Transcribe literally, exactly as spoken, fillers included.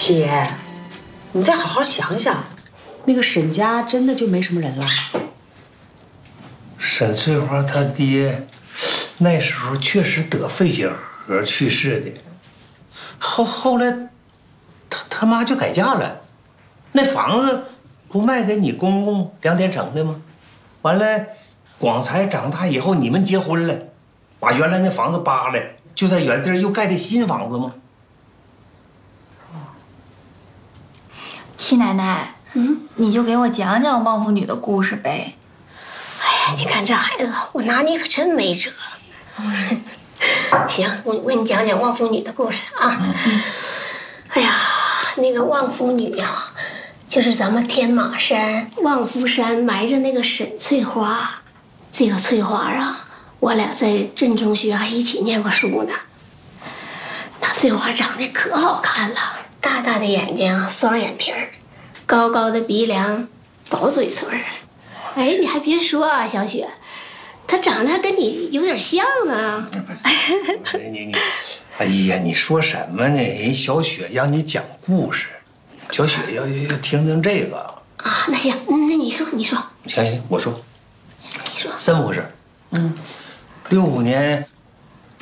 姐，你再好好想想，那个沈家真的就没什么人了？ 沈翠花她爹那时候确实得肺结核去世的，后后来他他妈就改嫁了，那房子不卖给你公公梁天成的吗？完了，广才长大以后你们结婚了，把原来那房子扒了，就在原地又盖的新房子吗？ 七奶奶，嗯，你就给我讲讲旺夫女的故事呗。 哎呀，你看这孩子，我拿你可真没辙。行，我我给你讲讲旺夫女的故事啊。嗯、哎呀，那个旺夫女啊，就是咱们天马山旺夫山埋着那个沈翠花。这个翠花啊，我俩在镇中学还一起念过书呢。那翠花长得可好看了，大大的眼睛，双眼皮儿，高高的鼻梁，薄嘴唇儿。哎，你还别说啊，小雪，她长得还跟你有点像呢。 你你你，哎呀，你说什么呢？人小雪让你讲故事，小雪要要听听这个啊。那行，那你说，你说。 行行，我说。 你说。 这么回事？嗯，六五年